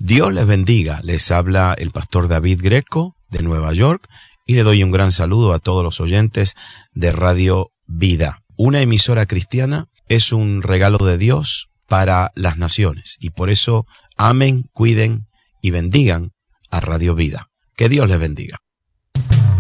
Dios les bendiga. Les habla el pastor David Greco de Nueva York y le doy un gran saludo a todos los oyentes de Radio Vida. Una emisora cristiana es un regalo de Dios para las naciones y por eso amen, cuiden y bendigan a Radio Vida. Que Dios les bendiga.